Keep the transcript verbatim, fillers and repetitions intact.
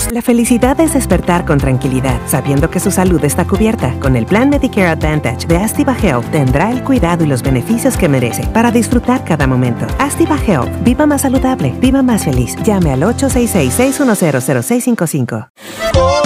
La felicidad es despertar con tranquilidad, sabiendo que su salud está cubierta. Con el plan Medicare Advantage de Activa Health tendrá el cuidado y los beneficios que merece para disfrutar cada momento. Activa Health. Viva más saludable. Viva más feliz. Llame al ocho seis seis, seis uno cero, cero seis cinco cinco.